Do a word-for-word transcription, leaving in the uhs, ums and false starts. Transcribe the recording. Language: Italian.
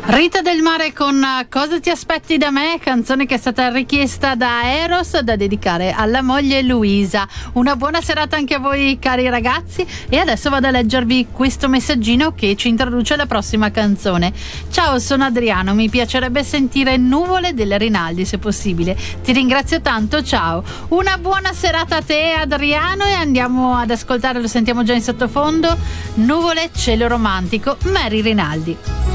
Rita Del Mare con Cosa ti aspetti da me, canzone che è stata richiesta da Eros da dedicare alla moglie Luisa. Una buona serata anche a voi cari ragazzi, e adesso vado a leggervi questo messaggino che ci introduce alla prossima canzone. Ciao, sono Adriano, mi piacerebbe sentire Nuvole delle Rinaldi se possibile. Ti ringrazio tanto, ciao. Una buona serata a te Adriano, e andiamo ad ascoltare, lo sentiamo già in sottofondo, Nuvole, cielo romantico, Mary Rinaldi.